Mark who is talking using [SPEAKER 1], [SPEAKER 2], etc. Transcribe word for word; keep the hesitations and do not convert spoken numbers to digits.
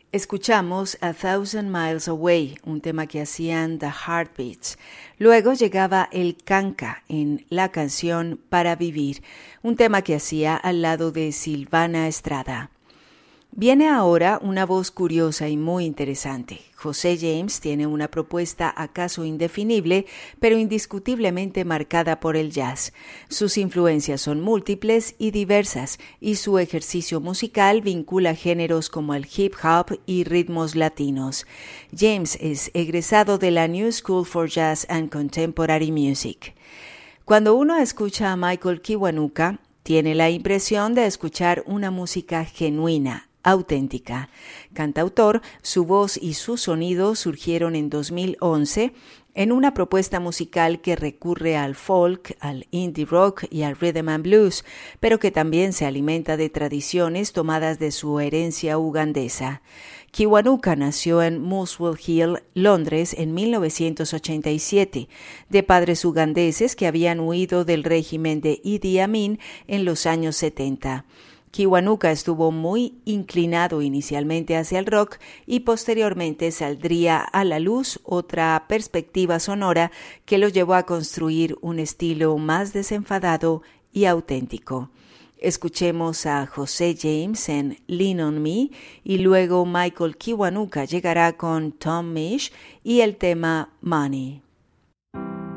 [SPEAKER 1] Escuchamos A Thousand Miles Away, un tema que hacían The Heartbeats. Luego llegaba el canca en la canción Para Vivir, un tema que hacía al lado de Silvana Estrada. Viene ahora una voz curiosa y muy interesante. José James tiene una propuesta acaso indefinible, pero indiscutiblemente marcada por el jazz. Sus influencias son múltiples y diversas, y su ejercicio musical vincula géneros como el hip hop y ritmos latinos. James es egresado de la New School for Jazz and Contemporary Music. Cuando uno escucha a Michael Kiwanuka, tiene la impresión de escuchar una música genuina, auténtica. Cantautor, su voz y su sonido surgieron en dos mil once en una propuesta musical que recurre al folk, al indie rock y al rhythm and blues, pero que también se alimenta de tradiciones tomadas de su herencia ugandesa. Kiwanuka nació en Muswell Hill, Londres, en mil novecientos ochenta y siete, de padres ugandeses que habían huido del régimen de Idi Amin en los años setenta. Kiwanuka estuvo muy inclinado inicialmente hacia el rock y posteriormente saldría a la luz otra perspectiva sonora que lo llevó a construir un estilo más desenfadado y auténtico. Escuchemos a José James en Lean on Me y luego Michael Kiwanuka llegará con Tom Misch y el tema Money.